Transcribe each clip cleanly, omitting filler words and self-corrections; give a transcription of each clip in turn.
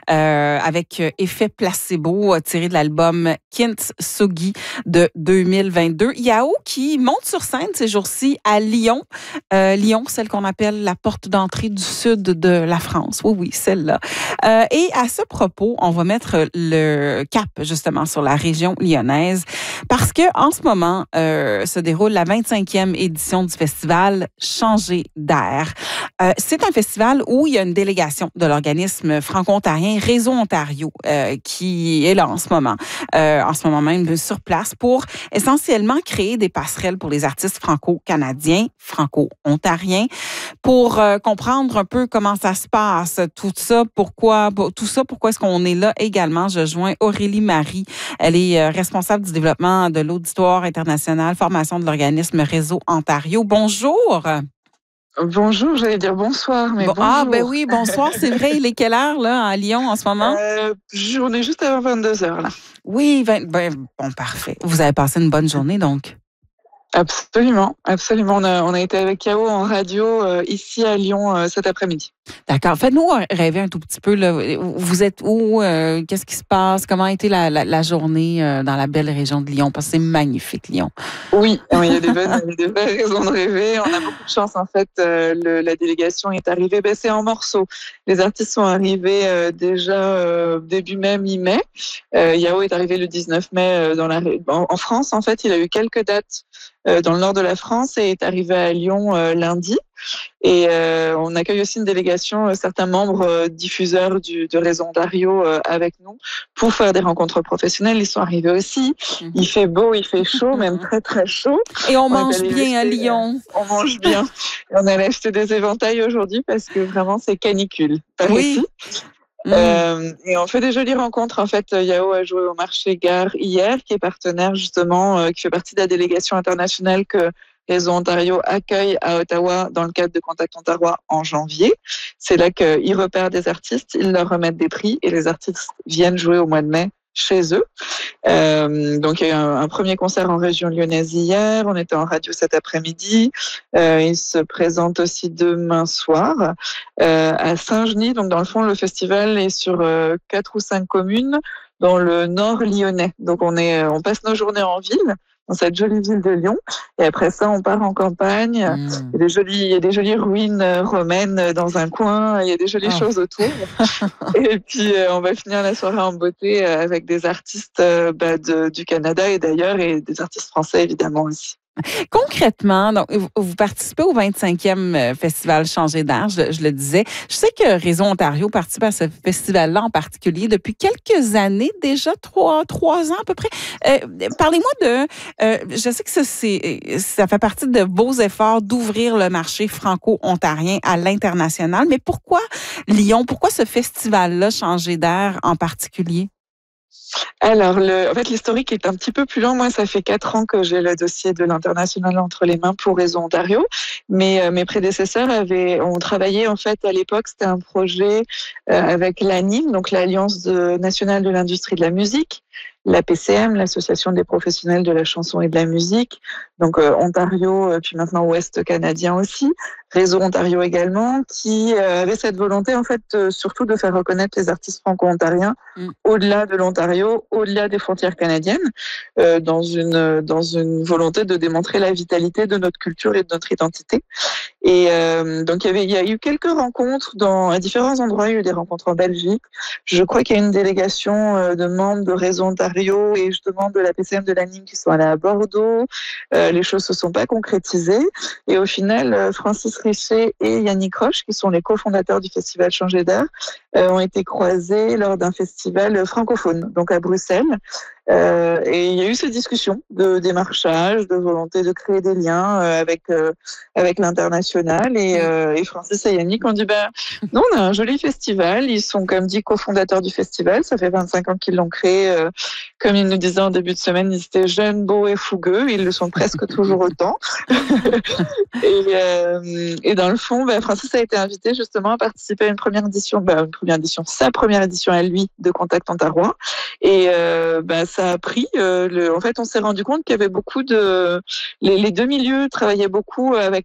avec Effet placebo tiré de l'album Kintsugi de 2022. Yao qui monte sur scène ces jours-ci à Lyon. Lyon, celle qu'on appelle la porte d'entrée du sud de la France. Oui, oui, celle-là. Et à ce propos, on va mettre le cap justement sur la région lyonnaise parce que en ce moment se déroule la 25e édition du festival Changer d'air. C'est un festival où il y a une délégation de l'organisme franco-ontarien Réseau Ontario qui est là en ce moment même sur place pour essentiellement créer des passerelles pour les artistes franco-canadiens, franco-ontariens, pour comprendre un peu comment ça se passe, tout ça, pourquoi est-ce qu'on est là également. Je joins Aurélie Marie. Elle est responsable du développement de l'auditoire international, formation de l'organisme Réseau Ontario. Bonjour! Bonjour, j'allais dire bonsoir, mais bonjour. Ah, ben oui, bonsoir, c'est vrai. Il est quelle heure, là, à Lyon, en ce moment? On est juste avant 22h, là. Oui, bon, parfait. Vous avez passé une bonne journée, donc? Absolument, absolument. On a été avec Yao en radio ici à Lyon cet après-midi. D'accord. Faites-nous rêver un tout petit peu, là. Vous êtes où? Qu'est-ce qui se passe? Comment a été la journée dans la belle région de Lyon? Parce que c'est magnifique, Lyon. Oui, il y a des vraies raisons de rêver. On a beaucoup de chance, en fait. La délégation est arrivée. C'est en morceaux. Les artistes sont arrivés déjà début mai, mi-mai. Yao est arrivé le 19 mai en France. En fait, il a eu quelques dates dans le nord de la France et est arrivé à Lyon lundi. Et on accueille aussi une délégation, certains membres diffuseurs de Réseau Ontario avec nous pour faire des rencontres professionnelles. Ils sont arrivés aussi. Il fait beau, il fait chaud, même très très chaud. Et on mange bien à Lyon. On mange bien. Et on allait acheter des éventails aujourd'hui parce que vraiment c'est canicule. Oui. Et on fait des jolies rencontres. En fait, Yao a joué au marché Gare hier, qui est partenaire justement, qui fait partie de la délégation internationale que Réseau Ontario accueille à Ottawa dans le cadre de Contact Ontario en janvier. C'est là qu'ils repèrent des artistes, ils leur remettent des prix et les artistes viennent jouer au mois de mai chez eux. Donc il y a eu un premier concert en région lyonnaise hier, on était en radio cet après-midi, il se présente aussi demain soir à Saint-Genis. Donc dans le fond le festival est sur 4 ou 5 communes dans le nord lyonnais. Donc on passe nos journées en ville, dans cette jolie ville de Lyon. Et après ça, on part en campagne. Il y a des jolies ruines romaines dans un coin. Il y a des jolies choses autour. Et puis, on va finir la soirée en beauté avec des artistes du Canada et d'ailleurs, et des artistes français, évidemment, aussi. Concrètement, donc, vous participez au 25e festival Changer d'air, je le disais. Je sais que Réseau Ontario participe à ce festival-là en particulier depuis quelques années, déjà 3 ans à peu près. Parlez-moi je sais que ça fait partie de vos efforts d'ouvrir le marché franco-ontarien à l'international, mais pourquoi Lyon? Pourquoi ce festival-là Changer d'air en particulier? Alors, en fait, l'historique est un petit peu plus long. Moi, ça fait 4 ans que j'ai le dossier de l'international entre les mains pour Réseau Ontario. Mais mes prédécesseurs ont travaillé, en fait, à l'époque, c'était un projet avec l'ANIM, donc l'Alliance nationale de l'industrie de la musique, la PCM, l'Association des professionnels de la chanson et de la musique, donc Ontario, puis maintenant Ouest canadien aussi, Réseau Ontario également, qui avait cette volonté en fait surtout de faire reconnaître les artistes franco-ontariens au-delà de l'Ontario, au-delà des frontières canadiennes, dans une volonté de démontrer la vitalité de notre culture et de notre identité. Et donc il y a eu quelques rencontres à différents endroits. Il y a eu des rencontres en Belgique. Je crois qu'il y a une délégation de membres de Réseau Ontario et justement de la PCM de l'ANIM qui sont allés à Bordeaux. Les choses se sont pas concrétisées. Et au final, Francis Richer et Yannick Roche, qui sont les cofondateurs du festival Changer d'air, ont été croisés lors d'un festival francophone, donc à Bruxelles. Et il y a eu ces discussions de démarchage, de volonté de créer des liens avec l'international. Et Francis et Yannick ont dit, nous, on a un joli festival. Ils sont, comme dit, cofondateurs du festival. Ça fait 25 ans qu'ils l'ont créé. Comme ils nous disaient en début de semaine, ils étaient jeunes, beaux et fougueux. Ils le sont presque toujours autant. Et dans le fond, Francis a été invité justement à participer à une première première édition, sa première édition à lui de Contact Ontario. Et ça a pris. En fait, on s'est rendu compte qu'il y avait beaucoup de... Les deux milieux travaillaient beaucoup avec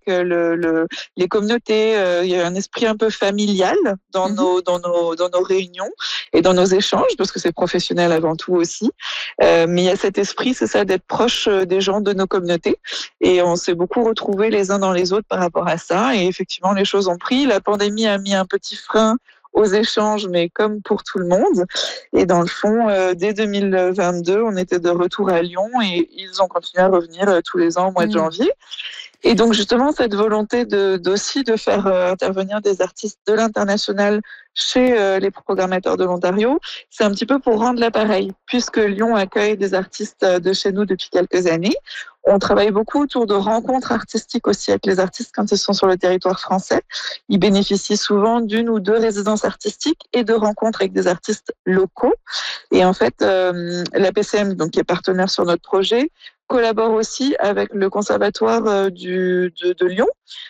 les communautés. Il y a un esprit un peu familial dans nos réunions et dans nos échanges, parce que c'est professionnel avant tout aussi. Mais il y a cet esprit, c'est ça, d'être proche des gens de nos communautés. Et on s'est beaucoup retrouvés les uns dans les autres par rapport à ça. Et effectivement, les choses ont pris. La pandémie a mis un petit frein aux échanges, mais comme pour tout le monde. Et dans le fond, dès 2022, on était de retour à Lyon et ils ont continué à revenir tous les ans au mois de janvier. Et donc justement, cette volonté aussi de faire intervenir des artistes de l'international chez les programmateurs de l'Ontario, c'est un petit peu pour rendre l'appareil, puisque Lyon accueille des artistes de chez nous depuis quelques années. On travaille beaucoup autour de rencontres artistiques aussi avec les artistes quand ils sont sur le territoire français. Ils bénéficient souvent d'une ou deux résidences artistiques et de rencontres avec des artistes locaux. Et en fait, la PCM, donc, qui est partenaire sur notre projet, collabore aussi avec le conservatoire de Lyon.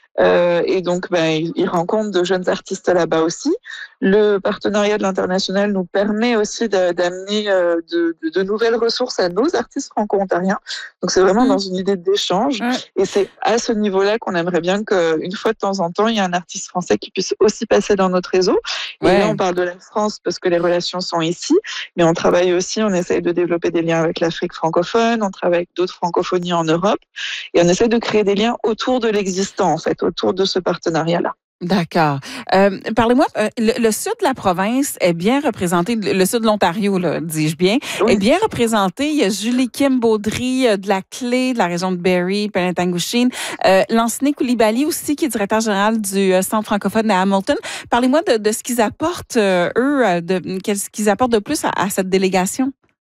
Et donc, ils rencontrent de jeunes artistes là-bas aussi. Le partenariat de l'international nous permet aussi d'amener de nouvelles ressources à nos artistes franco-ontariens. Donc, c'est vraiment dans une idée d'échange. Et c'est à ce niveau-là qu'on aimerait bien qu'une fois de temps en temps, il y ait un artiste français qui puisse aussi passer dans notre réseau. Et là, on parle de la France parce que les relations sont ici. Mais on travaille aussi, on essaye de développer des liens avec l'Afrique francophone, on travaille avec d'autres francophonies en Europe. Et on essaie de créer des liens autour de l'existant, en fait, autour de ce partenariat-là. D'accord. Parlez-moi, le sud de la province est bien représenté, le sud de l'Ontario, là, dis-je bien, est bien représenté. Il y a Julie Kim Baudry de la Clé, de la région de Barrie, Penetanguishene, Lansné Koulibaly aussi, qui est directeur général du Centre francophone à Hamilton. Parlez-moi de ce qu'ils apportent, qu'est-ce qu'ils apportent de plus à cette délégation.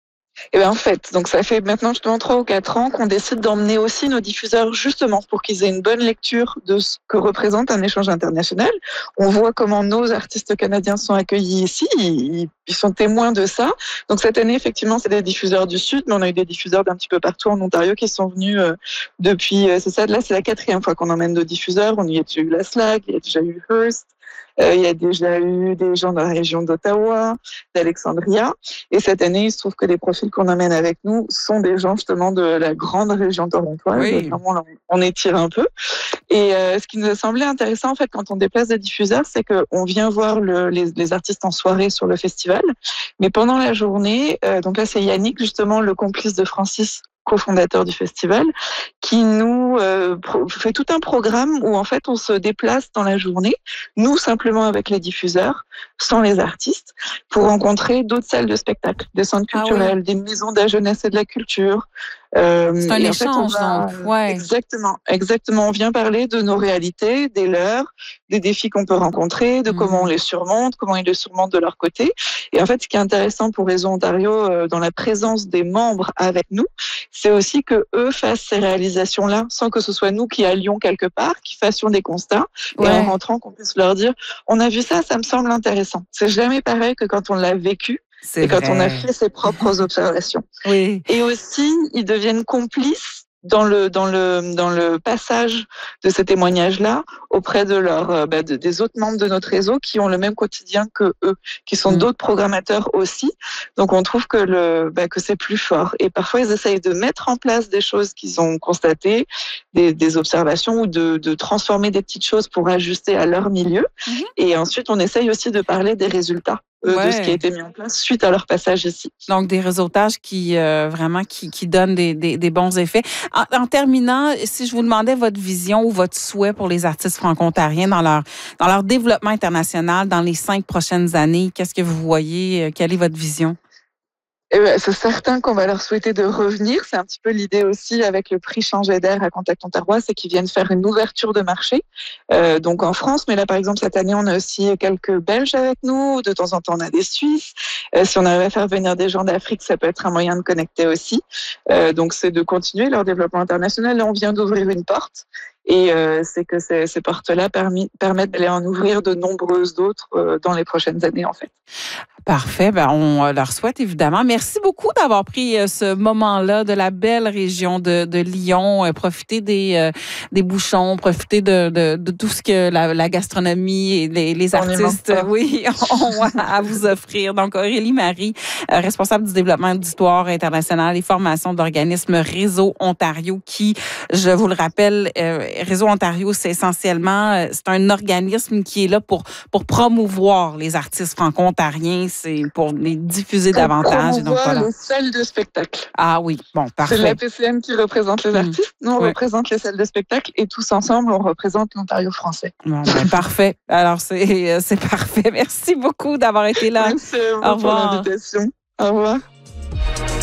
Et en fait, donc ça fait maintenant justement 3 ou 4 ans qu'on décide d'emmener aussi nos diffuseurs justement pour qu'ils aient une bonne lecture de ce que représente un échange international. On voit comment nos artistes canadiens sont accueillis ici, ils sont témoins de ça. Donc cette année, effectivement, c'est des diffuseurs du Sud, mais on a eu des diffuseurs d'un petit peu partout en Ontario qui sont venus depuis, c'est ça, là c'est la 4e fois qu'on emmène nos diffuseurs. On y a déjà eu la SLAG, il y a déjà eu Hearst. Il y a déjà eu des gens dans la région d'Ottawa, d'Alexandria. Et cette année, il se trouve que les profils qu'on amène avec nous sont des gens justement de la grande région torontoise. Oui. Vraiment, on étire un peu. Et ce qui nous a semblé intéressant, en fait, quand on déplace des diffuseurs, c'est qu'on vient voir les artistes en soirée sur le festival. Mais pendant la journée, donc là, c'est Yannick, justement, le complice de Francis, cofondateur du festival, qui nous fait tout un programme où en fait on se déplace dans la journée, nous simplement avec les diffuseurs, sans les artistes, pour rencontrer d'autres salles de spectacle, des centres culturels, des maisons de la jeunesse et de la culture. C'est un échange, donc. Ouais. Exactement. On vient parler de nos réalités, des leurs, des défis qu'on peut rencontrer, de comment on les surmonte, comment ils les surmontent de leur côté. Et en fait, ce qui est intéressant pour Réseau Ontario, dans la présence des membres avec nous, c'est aussi que eux fassent ces réalisations-là, sans que ce soit nous qui allions quelque part, qui fassions des constats, et en rentrant, qu'on puisse leur dire, on a vu ça, ça me semble intéressant. C'est jamais pareil que quand on l'a vécu. Et quand on a fait ses propres observations. Oui. Et aussi, ils deviennent complices dans le passage de ces témoignages-là auprès de des autres membres de notre réseau qui ont le même quotidien que eux, qui sont d'autres programmateurs aussi. Donc on trouve que que c'est plus fort. Et parfois ils essayent de mettre en place des choses qu'ils ont constatées, des observations ou de transformer des petites choses pour ajuster à leur milieu. Et ensuite on essaye aussi de parler des résultats. De ce qui a été mis en place suite à leur passage ici. Donc, des réseautages qui vraiment qui donnent des bons effets. En terminant, si je vous demandais votre vision ou votre souhait pour les artistes franco-ontariens dans leur développement international dans les 5 prochaines années, qu'est-ce que vous voyez? Quelle est votre vision? C'est certain qu'on va leur souhaiter de revenir. C'est un petit peu l'idée aussi avec le prix Changer d'air à Contact Ontario, c'est qu'ils viennent faire une ouverture de marché. Donc en France, mais là par exemple cette année, on a aussi quelques Belges avec nous. De temps en temps, on a des Suisses. Si on arrive à faire venir des gens d'Afrique, ça peut être un moyen de connecter aussi. Donc c'est de continuer leur développement international. Là, on vient d'ouvrir une porte. Et c'est que ces portes-là permettent d'aller en ouvrir de nombreuses d'autres dans les prochaines années, en fait. Parfait. Ben, on leur souhaite évidemment. Merci beaucoup d'avoir pris ce moment-là de la belle région de Lyon. Profiter des bouchons, profiter de tout ce que la gastronomie et les artistes ont à vous offrir. Donc, Aurélie Marie, responsable du développement d'histoire internationale et formation d'organisme Réseau Ontario, qui, je vous le rappelle, Réseau Ontario, c'est essentiellement, c'est un organisme qui est là pour promouvoir les artistes franco-ontariens. C'est pour les diffuser davantage. On voit les salles de spectacle. Ah oui, bon, parfait. C'est la PCM qui représente les artistes. Nous, on représente les salles de spectacle et tous ensemble, on représente l'Ontario français. Bon, parfait. Alors, c'est parfait. Merci beaucoup d'avoir été là. Merci à vous pour l'invitation. Au revoir.